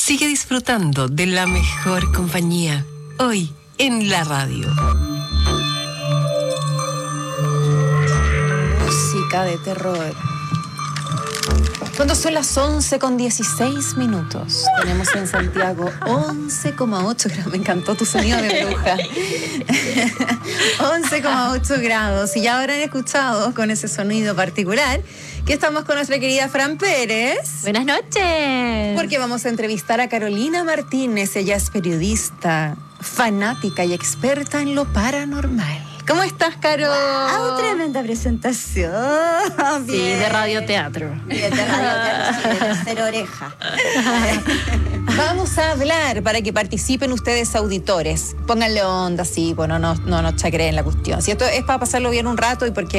Sigue disfrutando de la mejor compañía, hoy en la radio. Música de terror. Cuando son las 11:16, tenemos en Santiago 11,8 grados. Me encantó tu sonido de bruja. 11,8 grados. Y ya habrán escuchado con ese sonido particular que estamos con nuestra querida Fran Pérez. Buenas noches. Porque vamos a entrevistar a Carolina Martínez. Ella es periodista, fanática y experta en lo paranormal. ¿Cómo estás, Caro? ¡Wow! Tremenda presentación. Sí, de radioteatro. Bien, de radioteatro, de tercera oreja. Vamos a hablar para que participen ustedes, auditores. Pónganle onda, sí, bueno, no chacreen la cuestión. Si esto es para pasarlo bien un rato y porque